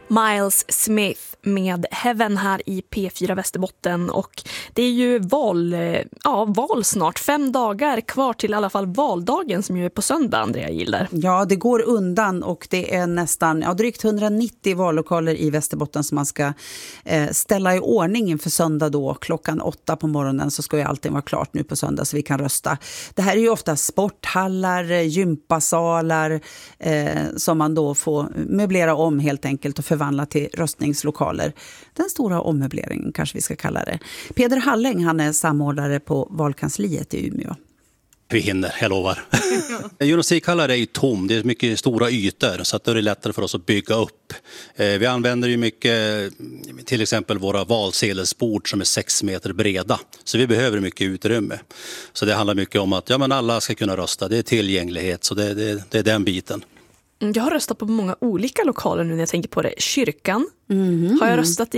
Miles Smith med Heaven här i P4 Västerbotten, och det är ju val snart. 5 dagar kvar till i alla fall valdagen som ju är på söndag, Andrea Gilder. Ja, det går undan och det är nästan drygt 190 vallokaler i Västerbotten som man ska ställa i ordning inför söndag då. Klockan 8 på morgonen så ska ju allting vara klart nu på söndag så vi kan rösta. Det här är ju ofta sporthallar, gympasalar som man då får möblera om helt enkelt och förvandla till röstningslokaler. Den stora ommöbleringen kanske vi ska kalla det. Peder Halläng, han är samordnare på valkansliet i Umeå. Vi hinner, jag lovar. Gymnastikhallar är ju tom, det är mycket stora ytor så att då är det lättare för oss att bygga upp. Vi använder ju mycket, till exempel våra valsedelsbord som är 6 meter breda. Så vi behöver mycket utrymme. Så det handlar mycket om att alla ska kunna rösta, det är tillgänglighet, så det är den biten. Jag har röstat på många olika lokaler nu när jag tänker på det. Kyrkan har jag röstat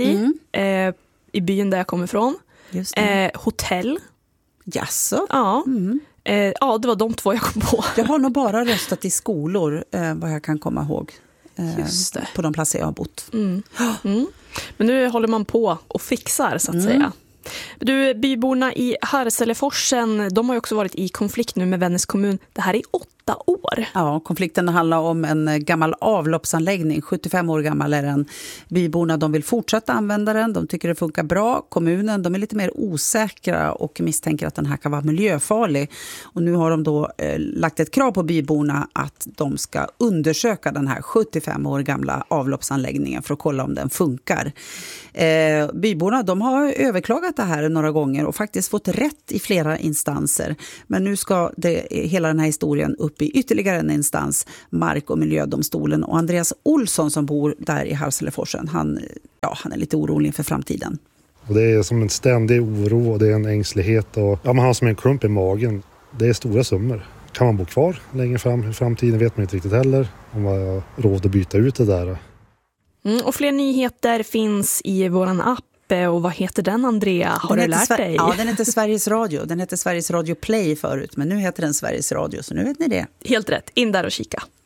i byn där jag kommer ifrån. Hotell. Jaså? Ja. Ja, det var de 2 jag kom på. Jag har nog bara röstat i skolor, vad jag kan komma ihåg. Just det. På de platser jag har bott. Men nu håller man på och fixar så att säga. Du, byborna i Harseleforsen, de har ju också varit i konflikt nu med Vännäs kommun. Det här är 8 år. Ja, konflikten handlar om en gammal avloppsanläggning. 75 år gammal är den. Byborna, de vill fortsätta använda den. De tycker det funkar bra. Kommunen, de är lite mer osäkra och misstänker att den här kan vara miljöfarlig. Och nu har de då lagt ett krav på byborna att de ska undersöka den här 75 år gamla avloppsanläggningen för att kolla om den funkar. Byborna, de har överklagat det här några gånger och faktiskt fått rätt i flera instanser. Men nu ska hela den här historien upp i ytterligare en instans, Mark- och miljödomstolen. Och Andreas Olsson som bor där i Harseleforsen, han är lite orolig för framtiden. Och det är som en ständig oro och det är en ängslighet och man har som en klump i magen. Det är stora summor. Kan man bo kvar längre fram i framtiden vet man inte riktigt heller om man har råd att byta ut det där. Och fler nyheter finns i våran app. Och vad heter den, Andrea? Har du lärt dig? Ja, den heter Sveriges Radio. Den heter Sveriges Radio Play förut, men nu heter den Sveriges Radio, så nu vet ni det. Helt rätt. In där och kika.